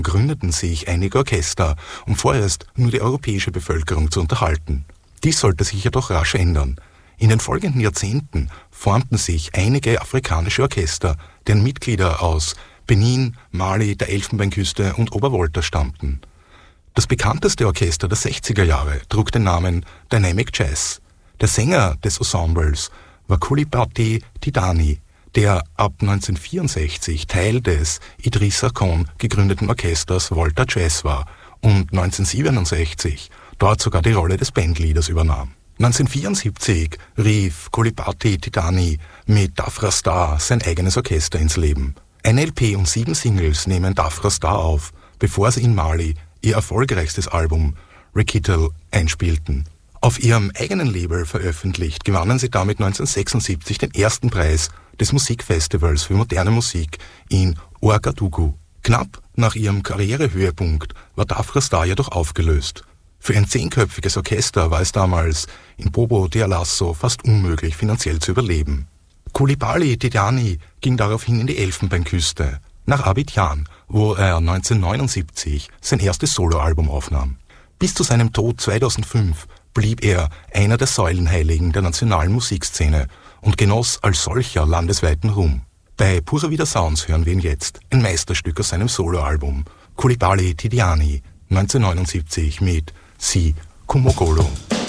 gründeten sich einige Orchester, um vorerst nur die europäische Bevölkerung zu unterhalten. Dies sollte sich jedoch rasch ändern. In den folgenden Jahrzehnten formten sich einige afrikanische Orchester, deren Mitglieder aus Benin, Mali, der Elfenbeinküste und Obervolta stammten. Das bekannteste Orchester der 60er Jahre trug den Namen Dynamic Jazz. Der Sänger des Ensembles war Coulibaly Tidjani, der ab 1964 Teil des Idrissa Kon gegründeten Orchesters Volta Jazz war und 1967 dort sogar die Rolle des Bandleaders übernahm. 1974 rief Coulibaly Tidjani mit Dafra Star sein eigenes Orchester ins Leben. Eine LP und 7 Singles nehmen Dafra Star auf, bevor sie in Mali ihr erfolgreichstes Album Recital einspielten. Auf ihrem eigenen Label veröffentlicht, gewannen sie damit 1976 den ersten Preis des Musikfestivals für moderne Musik in Ouagadougou. Knapp nach ihrem Karrierehöhepunkt war Dafra Star jedoch aufgelöst. Für ein 10-köpfiges Orchester war es damals in Bobo Dioulasso fast unmöglich, finanziell zu überleben. Coulibaly Tidjani ging daraufhin in die Elfenbeinküste, nach Abidjan, wo er 1979 sein erstes Soloalbum aufnahm. Bis zu seinem Tod 2005 blieb er einer der Säulenheiligen der nationalen Musikszene und genoss als solcher landesweiten Ruhm. Bei Pura Vida Sounds hören wir ihn jetzt, ein Meisterstück aus seinem Soloalbum Coulibaly Tidjani 1979 mit Si Kumogolo.